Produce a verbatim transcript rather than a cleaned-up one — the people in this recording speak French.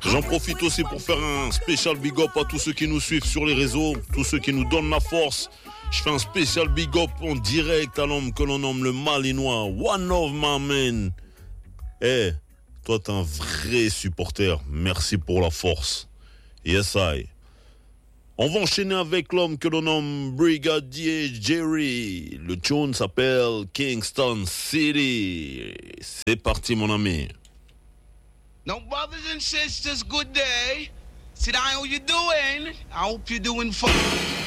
J'en profite aussi pour faire un spécial big up à tous ceux qui nous suivent sur les réseaux, tous ceux qui nous donnent la force. Je fais un spécial big up en direct à l'homme que l'on nomme le Malinois, one of my men. Eh, hey, toi t'es un vrai supporter, merci pour la force. Yes I. On va enchaîner avec l'homme que l'on nomme Brigadier Jerry. Le tune s'appelle Kingston City. C'est parti mon ami. Now, brothers and sisters, good day. Sit down, how you doing? I hope you're doing fine.